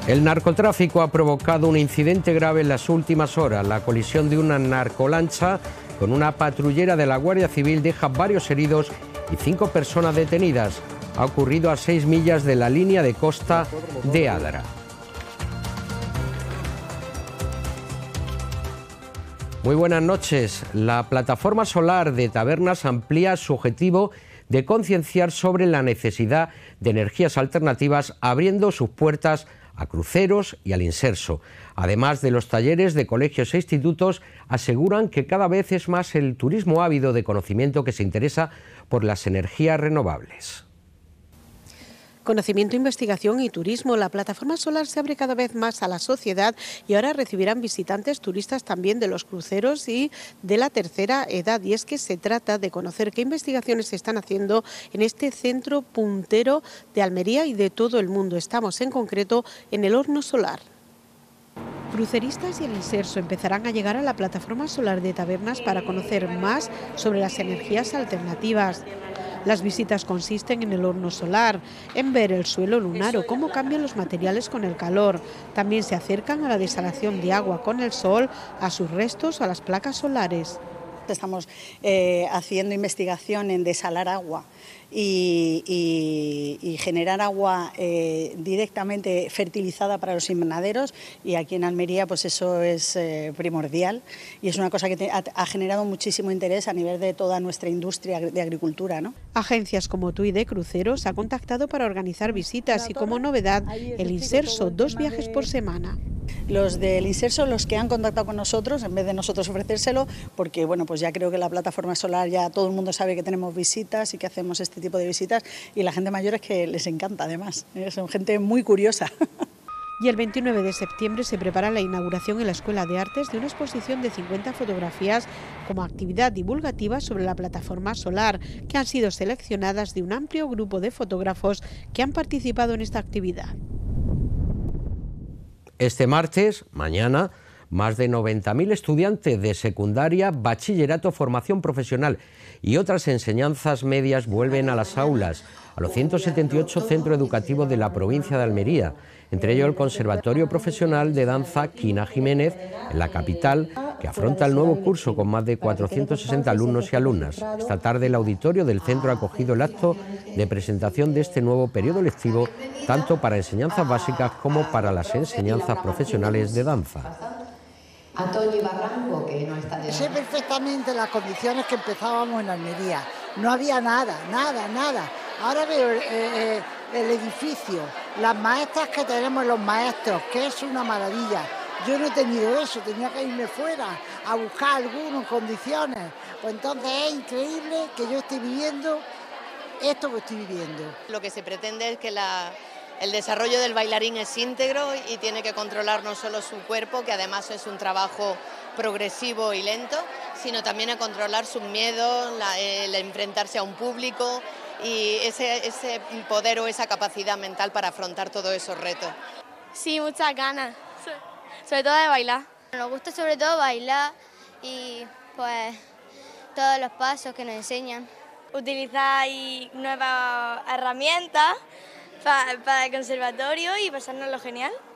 El narcotráfico ha provocado un incidente grave en las últimas horas. La colisión de una narcolancha con una patrullera de la Guardia Civil deja varios heridos y 5 personas detenidas. Ha ocurrido a 6 millas de la línea de costa de Adra. Muy buenas noches. La plataforma solar de Tabernas amplía su objetivo de concienciar sobre la necesidad de energías alternativas, abriendo sus puertas a cruceros y al inserso. Además de los talleres de colegios e institutos, aseguran que cada vez es más el turismo ávido de conocimiento que se interesa por las energías renovables. Conocimiento, investigación y turismo. La plataforma solar se abre cada vez más a la sociedad y ahora recibirán visitantes turistas también de los cruceros y de la tercera edad. Y es que se trata de conocer qué investigaciones se están haciendo en este centro puntero de Almería y de todo el mundo. Estamos en concreto en el horno solar. Cruceristas y el inserso empezarán a llegar a la plataforma solar de Tabernas para conocer más sobre las energías alternativas. Las visitas consisten en el horno solar, en ver el suelo lunar o cómo cambian los materiales con el calor. También se acercan a la desalación de agua con el sol, a sus restos o a las placas solares. Estamos haciendo investigación en desalar agua y generar agua directamente fertilizada para los invernaderos, y aquí en Almería pues eso es primordial y es una cosa que ha generado muchísimo interés a nivel de toda nuestra industria de agricultura, ¿no? Agencias como TUI de Cruceros ha contactado para organizar visitas y, como novedad, el inserso, 2 viajes por semana. Los del inserso, los que han contactado con nosotros, en vez de nosotros ofrecérselo, porque bueno, pues ya creo que la plataforma solar ya todo el mundo sabe que tenemos visitas y que hacemos este tipo de visitas, y la gente mayor es que les encanta además, son gente muy curiosa. Y el 29 de septiembre se prepara la inauguración en la Escuela de Artes de una exposición de 50 fotografías como actividad divulgativa sobre la plataforma solar, que han sido seleccionadas de un amplio grupo de fotógrafos que han participado en esta actividad. Este martes, mañana, más de 90.000 estudiantes de secundaria, bachillerato, formación profesional y otras enseñanzas medias vuelven a las aulas, a los 178 centros educativos de la provincia de Almería, entre ellos el Conservatorio Profesional de Danza Quina Jiménez, en la capital, que afronta el nuevo curso con más de 460 alumnos y alumnas. Esta tarde el auditorio del centro ha acogido el acto de presentación de este nuevo periodo lectivo, tanto para enseñanzas básicas como para las enseñanzas profesionales de danza. Antonio Barranco, que no está de... Sé perfectamente las condiciones que empezábamos en Almería. No había nada. Ahora veo el edificio, las maestras que tenemos, los maestros, que es una maravilla. Yo no he tenido eso, tenía que irme fuera a buscar algunas condiciones. Pues entonces es increíble que yo esté viviendo esto que estoy viviendo. Lo que se pretende es que el desarrollo del bailarín es íntegro y tiene que controlar no solo su cuerpo, que además es un trabajo progresivo y lento, sino también a controlar sus miedos, el enfrentarse a un público y ese poder o esa capacidad mental para afrontar todos esos retos. Sí, muchas ganas, sobre todo de bailar. Nos gusta sobre todo bailar y pues todos los pasos que nos enseñan. Utilizar nuevas herramientas para el conservatorio y pasárnoslo genial.